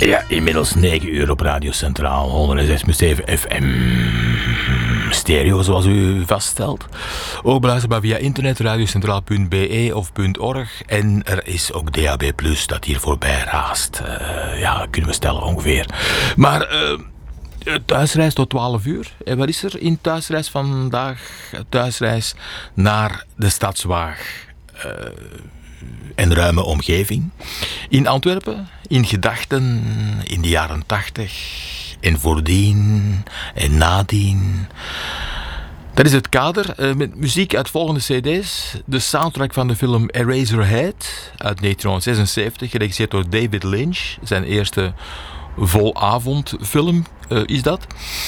Ja, inmiddels 9 uur op Radio Centraal, 106.7 FM. Stereo, zoals u vaststelt. Ook beluisterbaar via internet, radiocentraal.be of .org. En er is ook DAB+, dat hier voorbij raast. Ja, kunnen we stellen ongeveer. Maar thuisreis tot 12 uur. En wat is er in thuisreis vandaag? Thuisreis naar de Stadswaag. En ruime omgeving. In Antwerpen, in gedachten, in de jaren 80 en voordien en nadien. Dat is het kader met muziek uit volgende cd's. De soundtrack van de film Eraserhead uit 1976, geregisseerd door David Lynch. Zijn eerste volavondfilm is dat.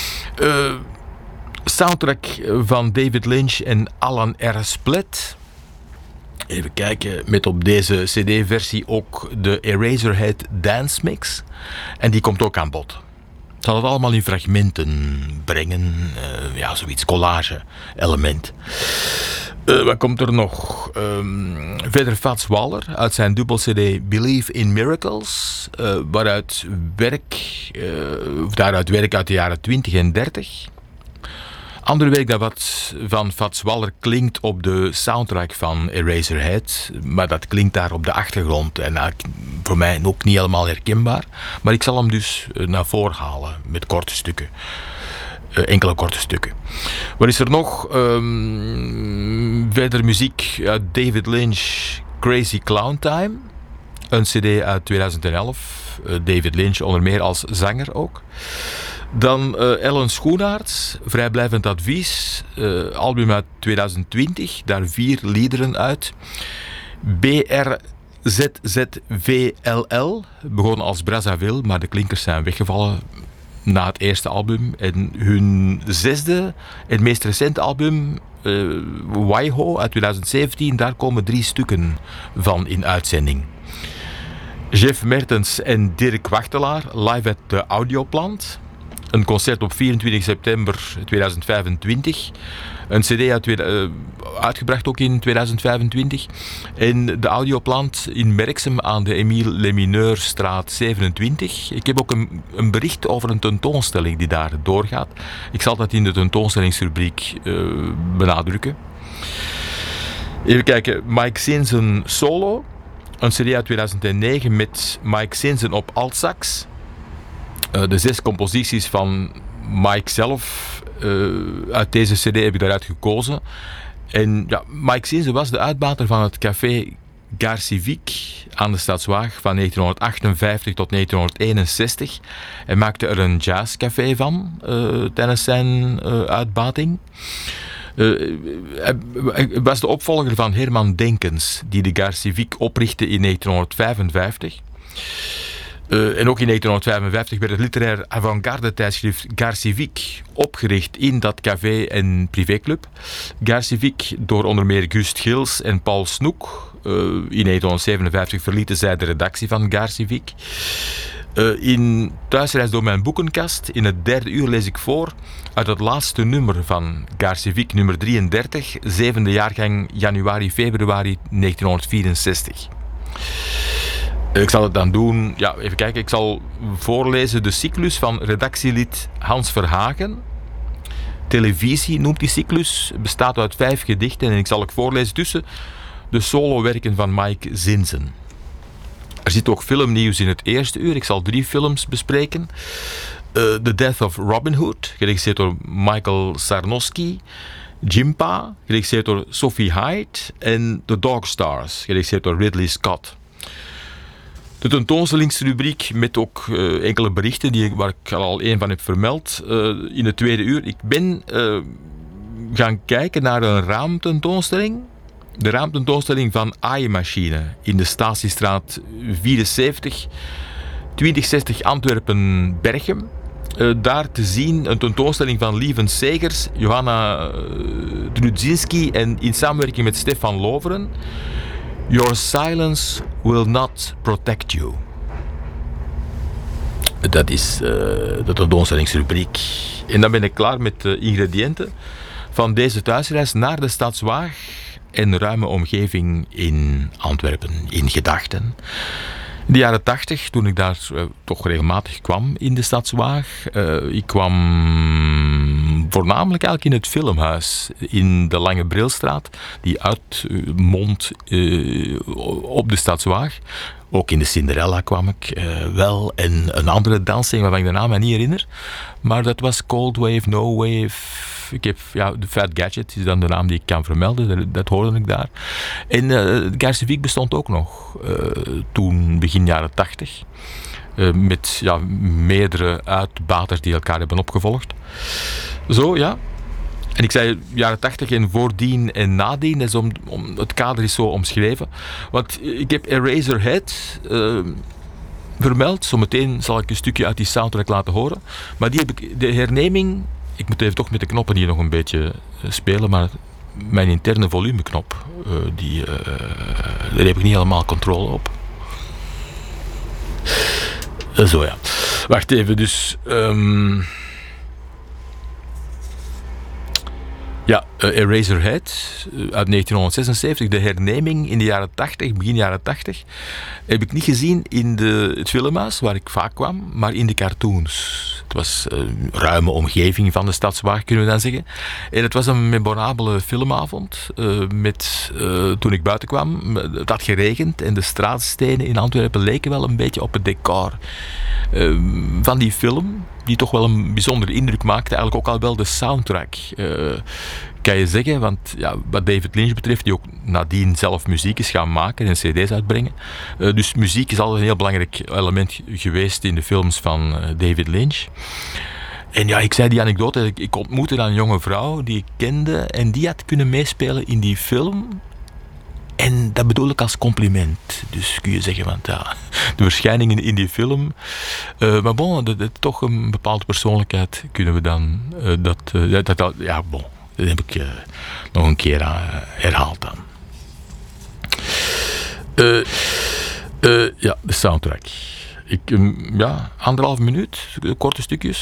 Soundtrack van David Lynch en Alan R. Splet. Even kijken, met op deze cd-versie ook de Eraserhead Dance Mix. En die komt ook aan bod. Ik zal het allemaal in fragmenten brengen. Ja, zoiets, collage-element. Wat komt er nog? Verder Fats Waller uit zijn dubbel-cd Believe in Miracles. Daaruit werk uit de jaren 20 en 30. Andere werk dat wat van Fats Waller klinkt op de soundtrack van Eraserhead, maar dat klinkt daar op de achtergrond en voor mij ook niet helemaal herkenbaar. Maar ik zal hem dus naar voren halen met korte stukken. Enkele korte stukken. Wat is er nog? Verder muziek uit David Lynch, Crazy Clown Time. Een cd uit 2011. David Lynch onder meer als zanger ook. Dan Ellen Schoenaerts, Vrijblijvend Advies, album uit 2020, daar 4 liederen uit. BRZZVLL, begon als Brazzaville, maar de klinkers zijn weggevallen na het eerste album. En hun 6e en meest recente album, Waiho uit 2017, daar komen 3 stukken van in uitzending. Jeff Mertens en Dirk Wachtelaar, live at de Audioplant. Een concert op 24 september 2025. Een cd uitgebracht ook in 2025. En de Audioplant in Merksem aan de Emile Lemineurstraat 27. Ik heb ook een bericht over een tentoonstelling die daar doorgaat. Ik zal dat in de tentoonstellingsrubriek benadrukken. Even kijken. Mike Sinsen solo. Een cd uit 2009 met Mike Sinsen op altsax. De 6 composities van Mike zelf, uit deze cd heb ik daaruit gekozen. En ja, Mike Sinsen was de uitbater van het café Gare Civique aan de Stadswaag van 1958 tot 1961. Hij maakte er een jazzcafé van tijdens zijn uitbating. Hij was de opvolger van Herman Denkens, die de Gare Civique oprichtte in 1955. En ook in 1955 werd het literair avant-garde tijdschrift Gare Civique opgericht in dat café en privéclub. Gare Civique door onder meer Gust Gils en Paul Snoek. In 1957 verlieten zij de redactie van Gare Civique. In Thuisreis door mijn boekenkast, in het 3e uur lees ik voor uit het laatste nummer van Gare Civique, nummer 33, 7e jaargang januari-februari 1964. Ik zal het dan doen, ja, even kijken, ik zal voorlezen de cyclus van redactielid Hans Verhagen. Televisie noemt die cyclus, bestaat uit 5 gedichten en ik zal ook voorlezen tussen de solowerken van Mike Sinsen. Er zit ook filmnieuws in het eerste uur, ik zal 3 films bespreken. The Death of Robin Hood, geregisseerd door Michael Sarnowski. Jimpa, geregisseerd door Sophie Hyde. En The Dog Stars, geregisseerd door Ridley Scott. De tentoonstellingsrubriek met ook enkele berichten waar ik al een van heb vermeld in het 2e uur. Ik ben gaan kijken naar een raamtentoonstelling. De raamtentoonstelling van AI-machine in de Statiestraat 74, 2060 Antwerpen-Berchem. Daar te zien een tentoonstelling van Lieven Segers, Johanna Drudzinski en in samenwerking met Stefan Loveren. Your silence will not protect you. Dat is de tentoonstellingsrubriek. En dan ben ik klaar met de ingrediënten van deze thuisreis naar de Stadswaag en ruime omgeving in Antwerpen, in gedachten. In de jaren 80, toen ik daar toch regelmatig kwam in de Stadswaag, ik kwam voornamelijk eigenlijk in het filmhuis in de Lange Brilstraat, die uitmondt op de Stadswaag. Ook in de Cinderella kwam ik wel. En een andere dansing waarvan ik de naam me niet herinner. Maar dat was Cold Wave, No Wave. Ik heb, de Fat Gadget is dan de naam die ik kan vermelden. Dat hoorde ik daar. En Garcevic bestond ook nog. Toen begin jaren 80. Met meerdere uitbaters die elkaar hebben opgevolgd. Zo, ja. En ik zei jaren 80 en voordien en nadien, dus het kader is zo omschreven. Want ik heb Eraserhead vermeld. Zometeen zal ik een stukje uit die soundtrack laten horen. Maar die heb ik, de herneming, ik moet even toch met de knoppen hier nog een beetje spelen, maar mijn interne volumeknop, daar heb ik niet helemaal controle op. Zo ja. Wacht even, dus... Eraserhead uit 1976, de herneming in de jaren 80, begin jaren 80, heb ik niet gezien in het filmhuis, waar ik vaak kwam, maar in de cartoons. Het was een ruime omgeving van de Stadswaag, kunnen we dan zeggen. En het was een memorabele filmavond, toen ik buiten kwam. Het had geregend en de straatstenen in Antwerpen leken wel een beetje op het decor van die film, die toch wel een bijzondere indruk maakte. Eigenlijk ook al wel de soundtrack, kan je zeggen. Want wat David Lynch betreft, die ook nadien zelf muziek is gaan maken en cd's uitbrengen. Dus muziek is altijd een heel belangrijk element geweest in de films van David Lynch. En ik zei die anekdote, ik ontmoette dan een jonge vrouw die ik kende en die had kunnen meespelen in die film. En dat bedoel ik als compliment. Dus kun je zeggen, want de verschijningen in die film. Maar bon, toch een bepaalde persoonlijkheid kunnen we dan... Dat heb ik nog een keer herhaald dan. De soundtrack. 1,5 minuut, korte stukjes.